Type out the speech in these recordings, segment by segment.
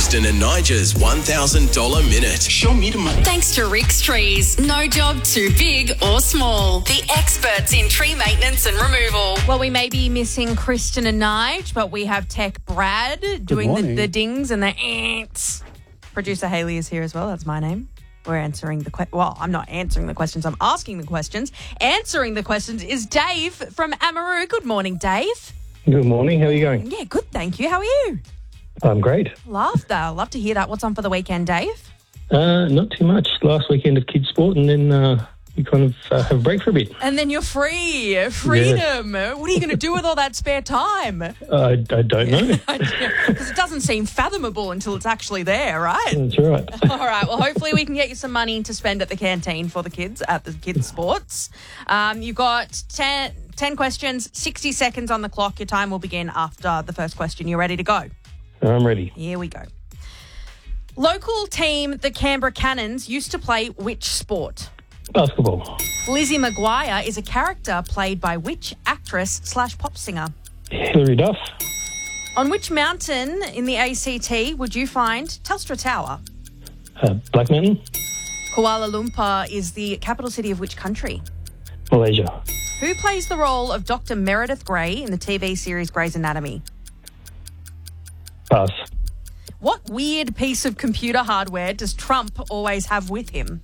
Kristen and Nigel's $1,000 minute. Show me the money. Thanks to Rick's Trees. No job too big or small. The experts in tree maintenance and removal. Well, we may be missing Kristen and Nige, but we have Tech Brad doing the dings and the ants. Producer Hayley is here as well. That's my name. We're answering the I'm not answering the questions. I'm asking the questions. Answering the questions is Dave from Amaroo. Good morning, Dave. Good morning. How are you going? Yeah, good, thank you. How are you? I'm great. Love to hear that. What's on for the weekend, Dave? Not too much. Last weekend of kids' sport, and then we kind of have a break for a bit. And then you're free. Freedom. Yeah. What are you going to do with all that spare time? I don't know. Because it doesn't seem fathomable until it's actually there, right? That's right. All right. Well, hopefully we can get you some money to spend at the canteen for the kids at the kids' sports. You've got 10 questions, 60 seconds on the clock. Your time will begin after the first question. You ready to go? I'm ready. Here we go. Local team, the Canberra Cannons, used to play which sport? Basketball. Lizzie McGuire is a character played by which actress/pop singer? Hilary Duff. On which mountain in the ACT would you find Telstra Tower? Black Mountain. Kuala Lumpur is the capital city of which country? Malaysia. Who plays the role of Dr. Meredith Grey in the TV series Grey's Anatomy? Pass. What weird piece of computer hardware does Trump always have with him?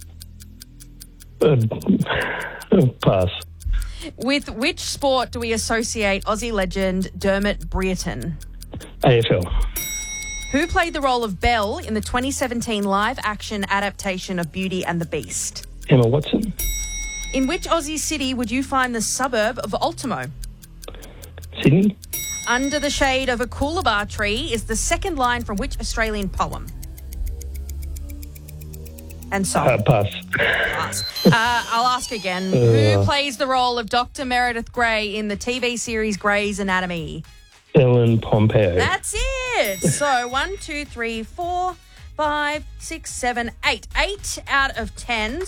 Pass. With which sport do we associate Aussie legend Dermot Brereton? AFL. Who played the role of Belle in the 2017 live-action adaptation of Beauty and the Beast? Emma Watson. In which Aussie city would you find the suburb of Ultimo? Sydney. Under the shade of a coolabah tree is the second line from which Australian poem? And so on. Pass. I'll ask again. Who plays the role of Dr. Meredith Grey in the TV series Grey's Anatomy? Ellen Pompeo. That's it. So 1, 2, 3, 4, 5, 6, 7, 8. 8 out of 10.